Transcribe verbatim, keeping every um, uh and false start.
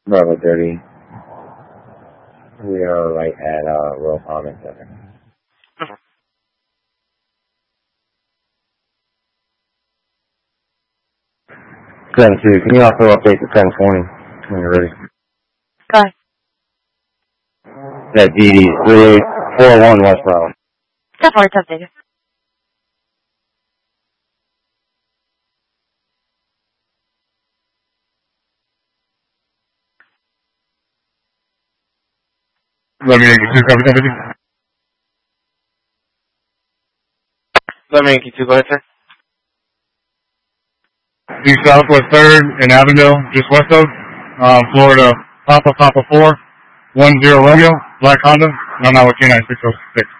Bravo thirty. We are right at uh, Royal Palm Center. ten two, can you also update the ten twenty when you're ready? Go ahead. That D D three eight four one West Bravo. ten four, it's updated. Let me Yankee two, copy, copy. Let me Yankee two, go ahead, sir. Due Southwest third in Avondale, just west of, uh, Florida, Papa Papa four, one zero Romeo, Black Honda, and I'm now with K nine six oh six.